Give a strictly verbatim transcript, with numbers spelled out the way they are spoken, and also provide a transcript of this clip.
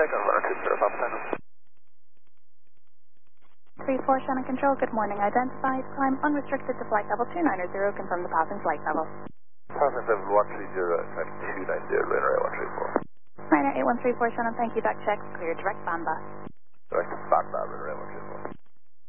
second, runner two zero, Papa Tango. three four Shannon Control, good morning. Identified, climb unrestricted to flight level two nine zero, confirm the passing flight level. Passing level one three zero, flight two nine zero, runner eight one three four. Ryanair eight one three four Shannon, thank you, back check, clear direct band bus. Direct band bus, runner eight one three four.